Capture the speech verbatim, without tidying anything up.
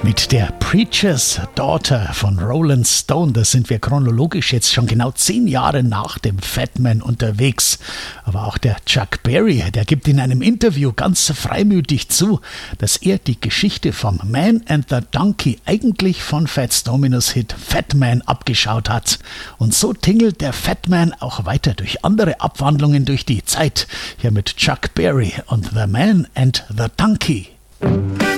Mit der Preacher's Daughter von Rolling Stone, da sind wir chronologisch jetzt schon genau zehn Jahre nach dem Fat Man unterwegs. Aber auch der Chuck Berry, der gibt in einem Interview ganz freimütig zu, dass er die Geschichte vom Man and the Donkey eigentlich von Fats Domino's Hit Fat Man abgeschaut hat. Und so tingelt der Fat Man auch weiter durch andere Abwandlungen durch die Zeit. Hier mit Chuck Berry und The Man and the Donkey.